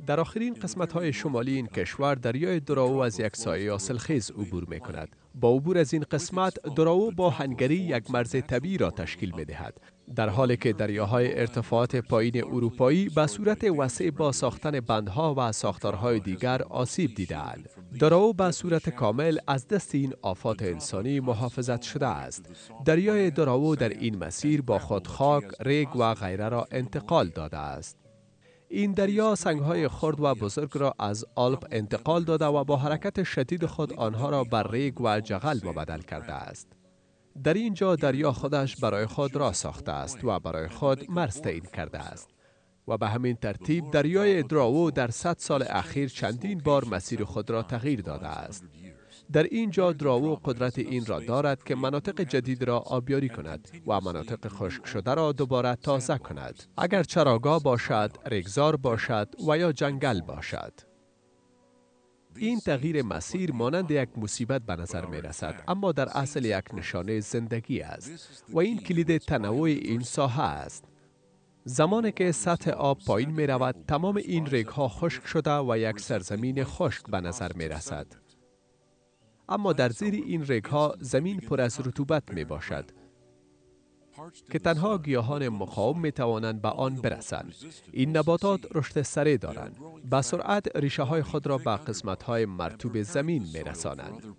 در آخرین قسمت‌های شمالی این کشور دریای دراو از یک سایه حاصلخیز عبور می‌کند. با عبور از این قسمت، دراو با هنگری یک مرز طبیعی را تشکیل می‌دهد. در حالی که دریاهای ارتفاعات پایین اروپایی به صورت وسیع با ساختن بندها و ساختارهای دیگر آسیب دیده‌اند. دراو به صورت کامل از دست این آفات انسانی محافظت شده است. دریای دراو در این مسیر با خود خاک، ریگ و غیره را انتقال داده است. این دریا سنگ‌های خرد و بزرگ را از آلپ انتقال داده و با حرکت شدید خود آنها را بر ریگ و جغل مبدل کرده است. در اینجا دریا خودش برای خود راه ساخته است و برای خود مرز تعیین کرده است. و به همین ترتیب دریای دراو در 100 سال اخیر چندین بار مسیر خود را تغییر داده است. در اینجا دراو قدرت این را دارد که مناطق جدید را آبیاری کند و مناطق خشک شده را دوباره تازه کند. اگر چراگاه باشد، ریگزار باشد و یا جنگل باشد. این تغییر مسیر مانند یک مصیبت به نظر می رسد، اما در اصل یک نشانه زندگی است و این کلید تنوع این ساحه است. زمانی که سطح آب پایین می رود، تمام این ریگ ها خشک شده و یک سرزمین خشک به نظر می رسد. اما در زیر این ریگ ها زمین پر از رطوبت می باشد که تنها گیاهان مقاوم می توانند به آن برسند. این نباتات رشد سریع دارند. با سرعت ریشه های خود را به قسمت های مرطوب زمین می رسانند.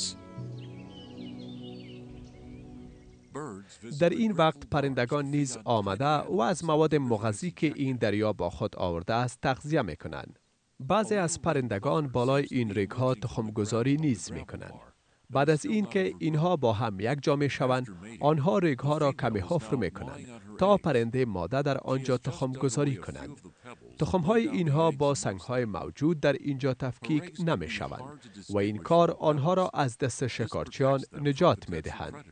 در این وقت پرندگان نیز آمده و از مواد مغذی که این دریا با خود آورده است تغذیه می کنند. بعضی از پرندگان بالای این ریگ ها تخمگذاری نیز می کنند. بعد از این که اینها با هم یک جا می شوند، آنها ریگ ها را کمی حفر می کنند تا پرنده ماده در آنجا تخم گذاری کنند. تخم های اینها با سنگ های موجود در اینجا تفکیک نمی شوند و این کار آنها را از دست شکارچیان نجات می دهند.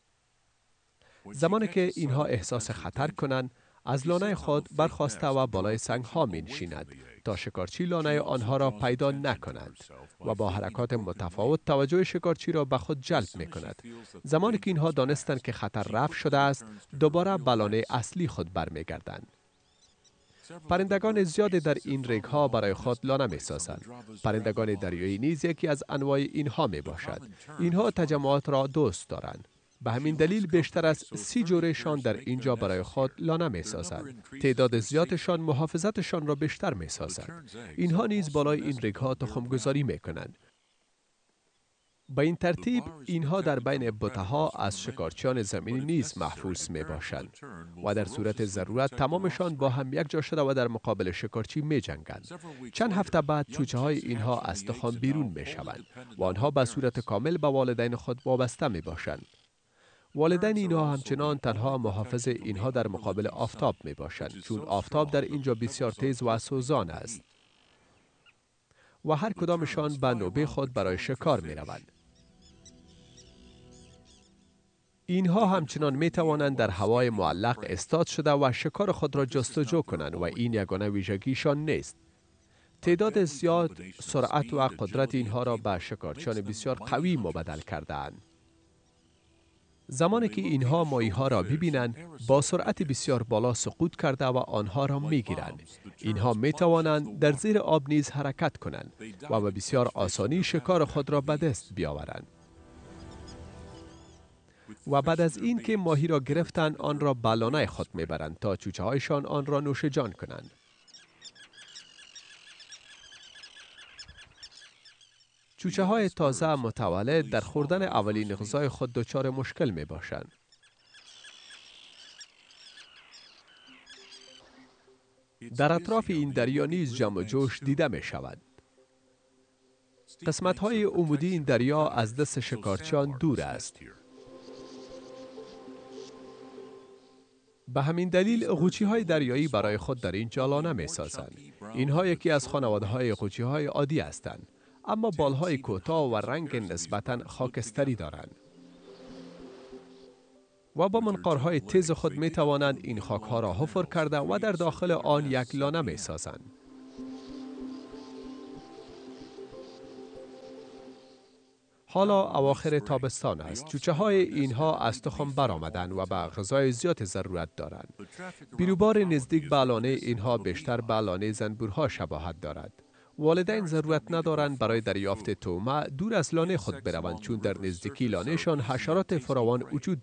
زمانی که اینها احساس خطر کنند، از لانه خود برخاسته و بالای سنگ ها می نشیند تا شکارچی لانه آنها را پیدا نکند و با حرکات متفاوت توجه شکارچی را به خود جلب می کند. زمانی که اینها دانستند که خطر رفع شده است، دوباره به لانه اصلی خود برمیگردند. پرندگان زیادی در این ریگ ها برای خود لانه می سازند. پرندگان دریایی نیز یکی از انواع اینها می باشد. اینها تجمعات را دوست دارند. به همین دلیل بیشتر از 30 جورشان در اینجا برای خود لانه می سازند. تعداد زیادشان محافظتشان را بیشتر می سازند. اینها نیز بالای این ریگ ها تخمگذاری می کنند. با این ترتیب اینها در بین بوته‌ها از شکارچیان زمینی نیز محفوظ می باشند و در صورت ضرورت تمامشان با هم یک جا شده و در مقابل شکارچی می جنگند. چند هفته بعد چوچه های اینها از تخم بیرون می شوند و آنها به صورت کامل به والدین خود وابسته می باشند. والدین اینها همچنان تنها محافظ اینها در مقابل آفتاب می باشند، چون آفتاب در اینجا بسیار تیز و سوزان است و هر کدامشان به نوبه خود برای شکار می روند. اینها همچنان می توانند در هوای معلق استاد شده و شکار خود را جستجو کنند و این یگانه ویژگیشان نیست. تعداد زیاد سرعت و قدرت اینها را به شکارچیان بسیار قوی مبدل کرده‌اند. زمانی که اینها ماهی‌ها را ببینند، با سرعت بسیار بالا سقوط کرده و آنها را می‌گیرند. اینها می‌توانند در زیر آب نیز حرکت کنند و به بسیار آسانی شکار خود را به دست بیاورند. و بعد از این که ماهی را گرفتند، آن را به لانه خود می‌برند تا چوچه‌هایشان آن را نوش جان کنند. چوچه‌های تازه متولد در خوردن اولین غذای خود دچار مشکل می‌باشند. در اطراف این دریا نیز جمع و جوش دیده می شود. قسمت های عمودی این دریا از دست شکارچیان دور است. به همین دلیل قوچی های دریایی برای خود در این لانه می سازند. اینها یکی از خانواده های قوچی های عادی هستند، اما بالهای کوتاه و رنگ نسبتاً خاکستری دارند. و با منقارهای تیز خود می توانند این خاکها را حفر کرده و در داخل آن یک لانه می سازند. حالا اواخر تابستان است. چوچه های اینها از تخم برآمدند و به غذای زیاد ضرورت دارند. بیروبار نزدیک به لانه اینها بیشتر به لانه زنبورها شباهت دارد. والدین ضرورت ندارند برای دریافت طعمه دور از لانه خود بروند، چون در نزدیکی لانهشان حشرات فراوان وجود